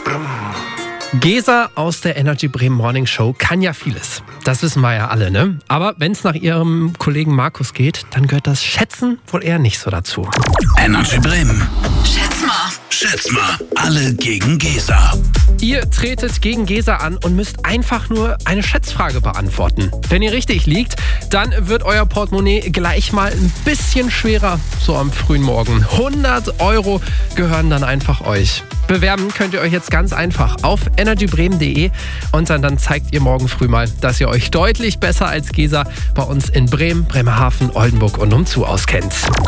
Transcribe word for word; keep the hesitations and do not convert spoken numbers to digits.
Gesa aus der Energy Bremen Morning Show kann ja vieles. Das wissen wir ja alle, ne? Aber wenn es nach ihrem Kollegen Markus geht, dann gehört das Schätzen wohl eher nicht so dazu. Energy Bremen. Schätz mal. Schätz mal. Alle gegen Gesa. Ihr tretet gegen Gesa an und müsst einfach nur eine Schätzfrage beantworten. Wenn ihr richtig liegt, dann wird euer Portemonnaie gleich mal ein bisschen schwerer, so am frühen Morgen. hundert Euro gehören dann einfach euch. Bewerben könnt ihr euch jetzt ganz einfach auf energy bremen punkt de und dann, dann zeigt ihr morgen früh mal, dass ihr euch deutlich besser als Gesa bei uns in Bremen, Bremerhaven, Oldenburg und umzu auskennt.